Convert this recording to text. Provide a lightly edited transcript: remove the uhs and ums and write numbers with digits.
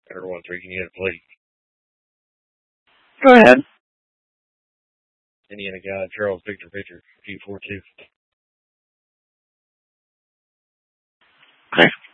Or 1-3, can you have a plate? Go ahead. Indiana Guide, Charles Victor 842. Okay.